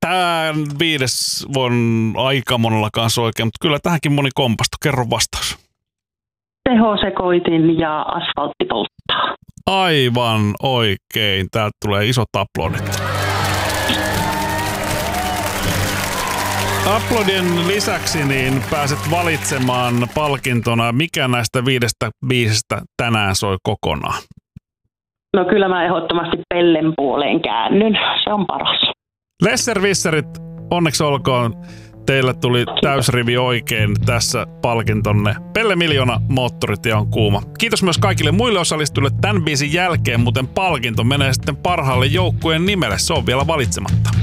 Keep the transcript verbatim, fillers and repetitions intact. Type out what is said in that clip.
Tämä viides on aika monella kanssa oikein, mutta kyllä tähänkin moni kompastu. Kerro vastaus. Tehosekoitin ja asfaltti polttaa. Aivan oikein. Täältä tulee isot aplodit. Aplodien lisäksi niin pääset valitsemaan palkintona, mikä näistä viidestä biisistä tänään soi kokonaan. No kyllä mä ehdottomasti Pellen puoleen käännyn. Se on paras. Lesser-visserit, onneksi olkoon. Teille tuli täysrivi oikein tässä palkintonne. Pelle Miljoona, Moottoritie on kuuma. Kiitos myös kaikille muille osallistujille. Tämän biisin jälkeen muuten palkinto menee sitten parhaalle joukkueen nimelle. Se on vielä valitsematta.